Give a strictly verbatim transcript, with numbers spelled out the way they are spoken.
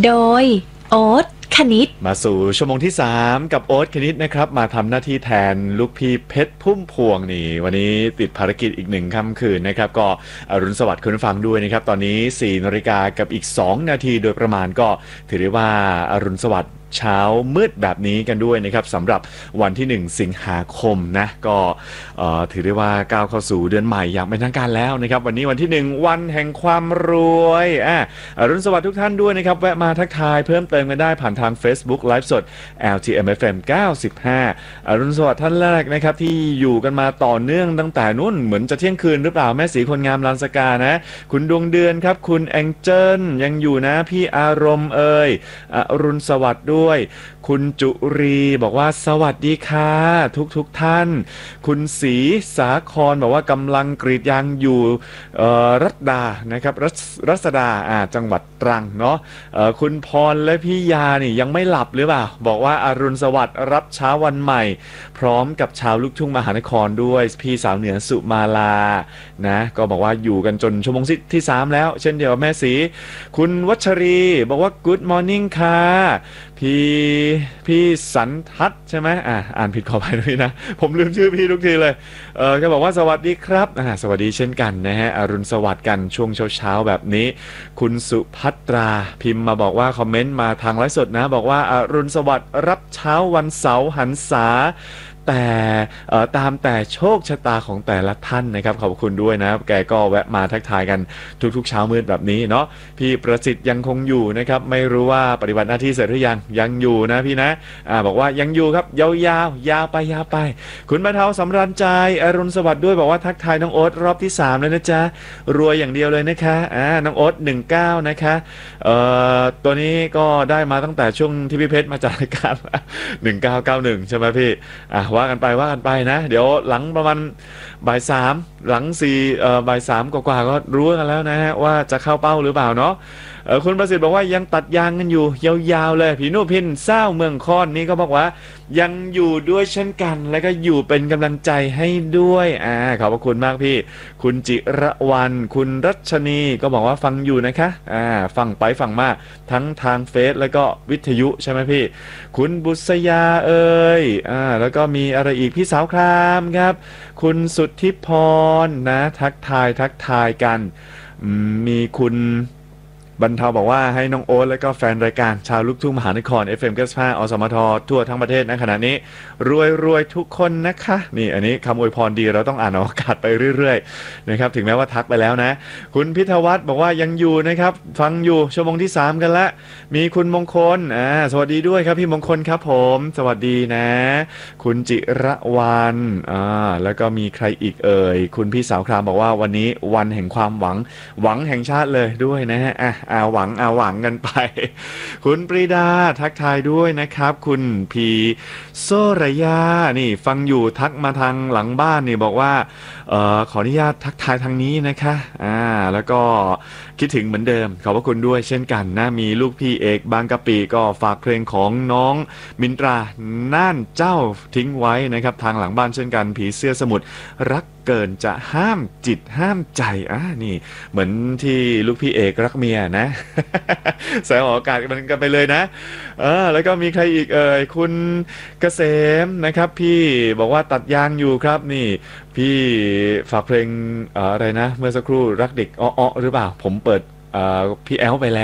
โดยโอ๊ตคณิตมาสู่ชั่วโมงที่สามกับโอ๊ตคณิตนะครับมาทำหน้าที่แทนลูกพี่เพชรพุ่มพวงนี่วันนี้ติดภารกิจอีกหนึ่งค่ำคืนนะครับก็อรุณสวัสดิ์คุณผู้ฟังด้วยนะครับตอนนี้สี่นาฬิกากับอีกสองนาทีโดยประมาณก็ถือได้ว่าอรุณสวัสดิ์เช้ามืดแบบนี้กันด้วยนะครับสำหรับวันที่หนึ่งสิงหาคมนะก็ถือได้ว่าก้าวเข้าสู่เดือนใหม่อย่างเป็นทางการแล้วนะครับวันนี้วันที่หนึ่งวันแห่งความรวยอ่ะอรุณสวัสดิ์ทุกท่านด้วยนะครับแวะมาทักทายเพิ่มเติมกันได้ผ่านทาง Facebook ไลฟ์สด แอล ที เอ็ม เอฟ เอ็ม เก้าสิบห้าอรุณสวัสดิ์ท่านแรกนะครับที่อยู่กันมาต่อเนื่องตั้งแต่นู่นเหมือนจะเที่ยงคืนหรือเปล่าแม่สีคนงามลานสกานะคุณดวงเดือนครับคุณแองเจิลยังอยู่นะพี่อารมณ์เอ่ยอรุณสวัสดิ์ด้วยคุณจุรีบอกว่าสวัสดีค่ะทุกทุกท่านคุณศรีสาครบอกว่ากำลังกรีดยางอยู่รัตดานะครับรัรัศดาอ่าจังหวัดตรังเนาะคุณพรและพี่ยานี่ยังไม่หลับหรือเปล่าบอกว่าอรุณสวัสดิ์รับเช้าวันใหม่พร้อมกับชาวลูกทุ่งมหานครด้วยพี่สาวเหนือสุมาลานะก็บอกว่าอยู่กันจนชั่วโมงที่สามแล้วเช่นเดียวกับแม่ศรีคุณวัชรีบอกว่า Good morning ค่ะพี่พี่สันทัศน์ใช่ไหมอ่าอ่านผิดขออภัยด้วยนะผมลืมชื่อพี่ทุกทีเลยเออก็บอกว่าสวัสดีครับอ่าสวัสดีเช่นกันนะฮะอรุณสวัสดิ์กันช่วงเช้าๆแบบนี้คุณสุภัตราพิมพ์มาบอกว่าคอมเมนต์มาทางไลฟ์สดนะบอกว่าอรุณสวัสดิ์รับเช้าวันเสาร์หันษาแต่ตามแต่โชคชะตาของแต่ละท่านนะครับขอบคุณด้วยนะแกก็แวะมาทักทายกันทุกๆเช้ามืดแบบนี้เนาะพี่ประสิทธิ์ยังคงอยู่นะครับไม่รู้ว่าปฏิบัติหน้าที่เสร็จหรือยังยังอยู่นะพี่นะอ่าบอกว่ายังอยู่ครับยาวๆยาวไปยาวไปคุณบรรเทาสำราญใจอรุณสวัสดิ์ด้วยบอกว่าทักทายน้องโอ๊ตรอบที่สามเลยนะจ๊ะรวยอย่างเดียวเลยนะคะอ่าน้องโอ๊ตหนึ่งเก้านะคะเอ่อตัวนี้ก็ได้มาตั้งแต่ช่วงที่พี่เพชรมาจัดรายการหนึ่งเก้าเก้าหนึ่งใช่ไหมพี่อ่ะว่ากันไปว่ากันไปนะเดี๋ยวหลังประมาณบ่ายสามหลังสี่เอ่อบ่ายสามกว่าๆก็รู้กันแล้วนะฮะว่าจะเข้าเป้าหรือเปล่าเนาะเออคุณประสิทธิ์บอกว่ายังตัดยางกันอยู่ยาวๆเลยพี่นุพินเศร้าเมืองคอนนี่ก็บอกว่ายังอยู่ด้วยเช่นกันแล้วก็อยู่เป็นกำลังใจให้ด้วยอ่าขอบพระคุณมากพี่คุณจิระวันคุณรัชนีก็บอกว่าฟังอยู่นะคะอ่าฟังไปฟังมาทั้งทางเฟซแล้วก็วิทยุใช่ไหมพี่คุณบุษยาเอ่ยอ่าแล้วก็มีอะไรอีกพี่สาวครามครับคุณสุทธิพรนะทักทายทักทายกันมีคุณบรรเทาบอกว่าให้น้องโอ๊ตและก็แฟนรายการชาวลูกทุ่งมหานคร เอฟ เอ็ม เก้าสิบห้า อสมททั่วทั้งประเทศในขณะนี้รวยรวยทุกคนนะคะนี่อันนี้คำอวยพรดีเราต้องอ่านอากาศไปเรื่อยๆนะครับถึงแม้ว่าทักไปแล้วนะคุณพิทวัฒน์บอกว่ายังอยู่นะครับฟังอยู่ชั่วโมงที่สามกันละมีคุณมงคลอ่าสวัสดีด้วยครับพี่มงคลครับผมสวัสดีนะคุณจิระวันอ่าแล้วก็มีใครอีกเอ่ยคุณพี่สาวครามบอกว่าวันนี้วันแห่งความหวังหวังแห่งชาติเลยด้วยนะฮะอ่ะอาหวังอาหวังกันไปคุณปรีดาทักทายด้วยนะครับคุณพีโซรยานี่ฟังอยู่ทักมาทางหลังบ้านนี่บอกว่าเอ่อขออนุญาตทักทายทางนี้นะคะอ่าแล้วก็คิดถึงเหมือนเดิมขอบพระคุณด้วยเช่นกันนะมีลูกพี่เอกบางกะปิก็ฝากเพลงของน้องมินตราน่านเจ้าทิ้งไว้นะครับทางหลังบ้านเช่นกันผีเสื้อสมุทรรักเกินจะห้ามจิตห้ามใจอ่ะนี่เหมือนที่ลูกพี่เอกรักเมียนะ แสงออกอากาศมันกันไปเลยนะเออแล้วก็มีใครอีกเอ่ยคุณเกษมนะครับพี่บอกว่าตัดยางอยู่ครับนี่พี่ฝากเพลง เอ่อ อะไรนะเมื่อสักครู่รักเด็กอ้อๆหรือเปล่าผมเปิดพี่แอลไปแล้ว